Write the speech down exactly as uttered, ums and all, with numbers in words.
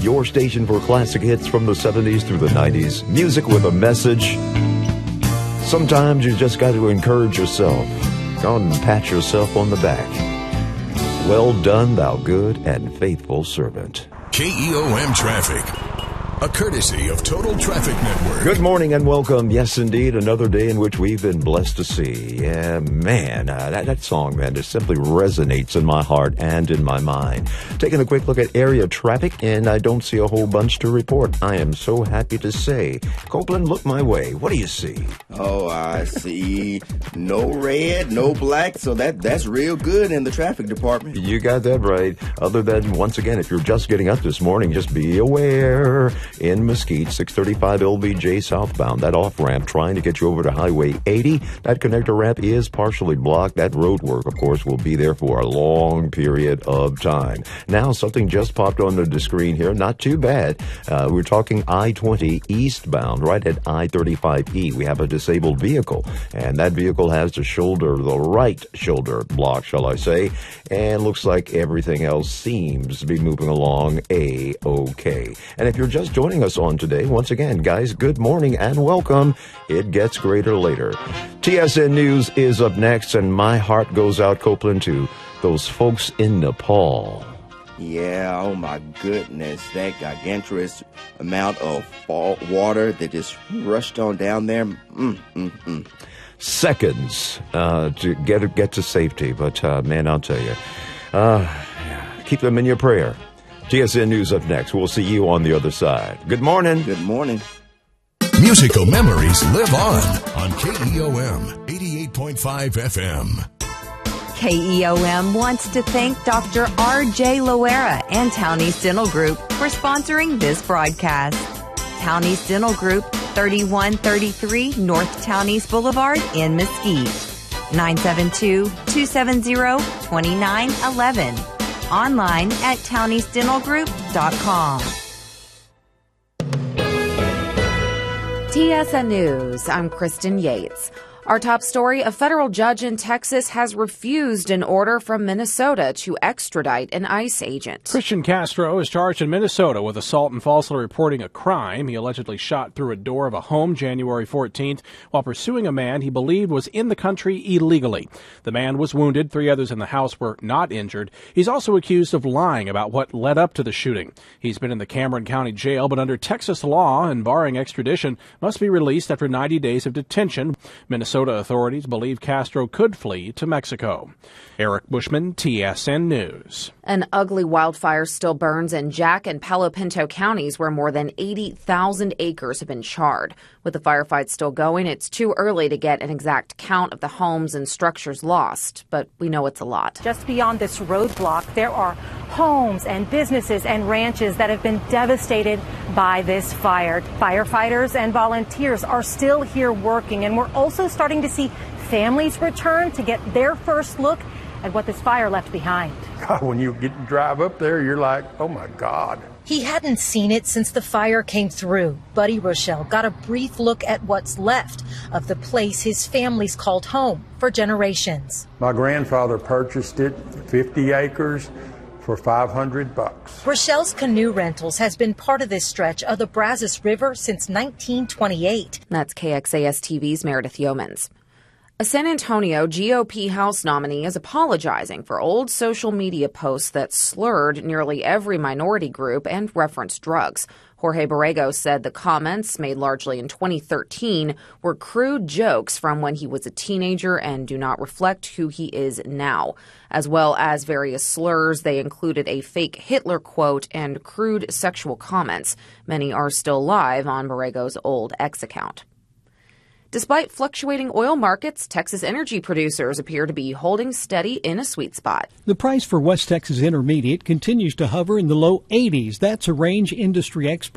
your station for classic hits from the seventies through the nineties. Music with a message. Sometimes you just got to encourage yourself. Go on and pat yourself on the back. Well done, thou good and faithful servant. K E O M Traffic, a courtesy of Total Traffic Network. Good morning and welcome. Yes, indeed, another day in which we've been blessed to see. Yeah, man, uh, that, that song, man, just simply resonates in my heart and in my mind. Taking a quick look at area traffic, and I don't see a whole bunch to report. I am so happy to say. Copeland, look my way. What do you see? Oh, I see no red, no black, so that that's real good in the traffic department. You got that right. Other than, once again, if you're just getting up this morning, just be aware. In Mesquite, six thirty-five L B J southbound, that off-ramp trying to get you over to Highway eighty. That connector ramp is partially blocked. That road work, of course, will be there for a long period of time. Now, something just popped onto the screen here. Not too bad. Uh, we're talking I twenty eastbound, right at I thirty-five E. We have a disabled vehicle, and that vehicle has the shoulder, the right shoulder block, shall I say, and looks like everything else seems to be moving along A-okay. And if you're just joining us on today, once again, guys, good morning and welcome. It gets greater later. T S N News is up next, and my heart goes out, Copeland, to those folks in Nepal. Yeah, oh my goodness, that gargantuous amount of fall water that just rushed on down there. Mm, mm, mm. Seconds uh, to get get to safety, but uh, man, I'll tell you, uh, keep them in your prayer. T S N News up next. We'll see you on the other side. Good morning. Good morning. Musical memories live on on K E O M eighty-eight point five F M. K E O M wants to thank Doctor R J Loera and Townie's Dental Group for sponsoring this broadcast. Townie's Dental Group, thirty-one thirty-three North Townies Boulevard in Mesquite. nine seven two, two seven zero, two nine one one. Online at townies dental group dot com. T S N News, I'm Kristen Yates. Our top story, a federal judge in Texas has refused an order from Minnesota to extradite an ICE agent. Christian Castro is charged in Minnesota with assault and falsely reporting a crime. He allegedly shot through a door of a home January fourteenth while pursuing a man he believed was in the country illegally. The man was wounded. Three others in the house were not injured. He's also accused of lying about what led up to the shooting. He's been in the Cameron County Jail, but under Texas law and barring extradition, must be released after ninety days of detention. Minnesota authorities believe Castro could flee to Mexico. Eric Bushman, T S N News. An ugly wildfire still burns in Jack and Palo Pinto counties, where more than eighty thousand acres have been charred. With the firefight still going, it's too early to get an exact count of the homes and structures lost, but we know it's a lot. Just beyond this roadblock, there are homes and businesses and ranches that have been devastated by this fire. Firefighters and volunteers are still here working, and we're also starting to see families return to get their first look at what this fire left behind. God, when you get to drive up there, you're like, oh my God. He hadn't seen it since the fire came through. Buddy Rochelle got a brief look at what's left of the place his family's called home for generations. My grandfather purchased it, fifty acres, for five hundred bucks. Rochelle's Canoe Rentals has been part of this stretch of the Brazos River since nineteen twenty-eight. That's K X A S T V's Meredith Yeomans. A San Antonio G O P House nominee is apologizing for old social media posts that slurred nearly every minority group and referenced drugs. Jorge Borrego said the comments, made largely in twenty thirteen, were crude jokes from when he was a teenager and do not reflect who he is now. As well as various slurs, they included a fake Hitler quote and crude sexual comments. Many are still live on Borrego's old X account. Despite fluctuating oil markets, Texas energy producers appear to be holding steady in a sweet spot. The price for West Texas Intermediate continues to hover in the low eighties. That's a range industry expert